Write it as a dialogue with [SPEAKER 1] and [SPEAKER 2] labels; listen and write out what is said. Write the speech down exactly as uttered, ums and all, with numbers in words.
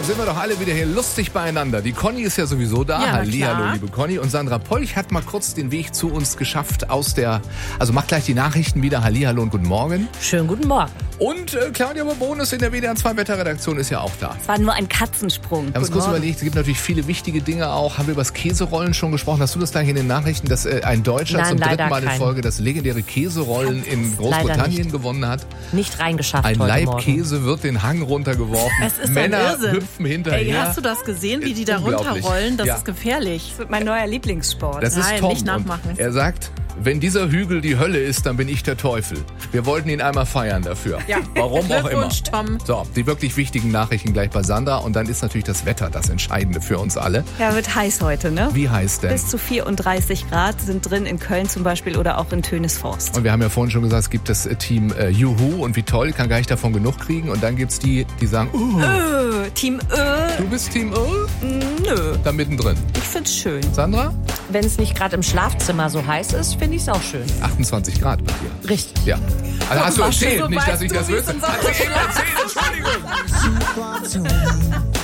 [SPEAKER 1] sind wir doch alle wieder hier lustig beieinander. Die Conny ist ja sowieso da.
[SPEAKER 2] Ja,
[SPEAKER 1] Hallihallo, liebe Conny. Und Sandra Polch hat mal kurz den Weg zu uns geschafft aus der, also macht gleich die Nachrichten wieder. Hallihallo und guten Morgen.
[SPEAKER 2] Schönen guten Morgen.
[SPEAKER 1] Und äh, Claudia Bonus in der W D R zwei Wetterredaktion ist ja auch da.
[SPEAKER 2] Es war nur ein Katzensprung.
[SPEAKER 1] Wir haben uns kurz überlegt, es gibt natürlich viele wichtige Dinge auch. Haben wir über das Käserollen schon gesprochen? Hast du das gleich in den Nachrichten, dass äh, ein Deutscher
[SPEAKER 2] Nein,
[SPEAKER 1] zum dritten Mal in
[SPEAKER 2] kein.
[SPEAKER 1] Folge das legendäre Käserollen in Großbritannien gewonnen hat?
[SPEAKER 2] Nicht reingeschafft
[SPEAKER 1] Ein
[SPEAKER 2] heute
[SPEAKER 1] Laib
[SPEAKER 2] Morgen.
[SPEAKER 1] Käse wird den Hang runtergeworfen.
[SPEAKER 3] Es ist
[SPEAKER 1] Männer
[SPEAKER 3] ein Irrsinn.
[SPEAKER 1] hüpfen hinterher.
[SPEAKER 3] Ey, hast du das gesehen, wie
[SPEAKER 1] Ist
[SPEAKER 3] die da
[SPEAKER 1] unglaublich.
[SPEAKER 3] runterrollen? Das
[SPEAKER 1] Ja.
[SPEAKER 3] ist gefährlich.
[SPEAKER 2] Das wird mein neuer Lieblingssport.
[SPEAKER 1] Das ist
[SPEAKER 3] Nein,
[SPEAKER 1] Tom.
[SPEAKER 3] nicht nachmachen.
[SPEAKER 1] Und er sagt, wenn dieser Hügel die Hölle ist, dann bin ich der Teufel. Wir wollten ihn einmal feiern dafür.
[SPEAKER 3] Ja.
[SPEAKER 1] Warum auch immer.
[SPEAKER 3] Glückwunsch, Tom.
[SPEAKER 1] So, die wirklich wichtigen Nachrichten gleich bei Sandra. Und dann ist natürlich das Wetter das Entscheidende für uns alle.
[SPEAKER 2] Ja, wird heiß heute, ne?
[SPEAKER 1] Wie heiß denn?
[SPEAKER 2] Bis zu vierunddreißig Grad sind drin in Köln zum Beispiel oder auch in Tönisforst.
[SPEAKER 1] Und wir haben ja vorhin schon gesagt, es gibt das Team äh, Juhu und wie toll, kann gar nicht davon genug kriegen. Und dann gibt's die, die sagen, uh,
[SPEAKER 2] Ö, Team Ö,
[SPEAKER 1] du bist Team Ö?
[SPEAKER 2] nö.
[SPEAKER 1] Da mittendrin.
[SPEAKER 2] Ich find's schön.
[SPEAKER 1] Sandra?
[SPEAKER 4] Wenn es nicht gerade im Schlafzimmer so heiß ist, finde ich es auch schön.
[SPEAKER 1] achtundzwanzig Grad bei dir.
[SPEAKER 4] Richtig.
[SPEAKER 1] Ja. Also hast du
[SPEAKER 3] was,
[SPEAKER 1] erzählt,
[SPEAKER 3] so
[SPEAKER 1] nicht, dass
[SPEAKER 3] weißt
[SPEAKER 1] ich
[SPEAKER 3] du,
[SPEAKER 1] das
[SPEAKER 3] wie's
[SPEAKER 1] wüsste.
[SPEAKER 3] in
[SPEAKER 1] Hat sie eben erzählt, Entschuldigung.
[SPEAKER 5] Super Tune.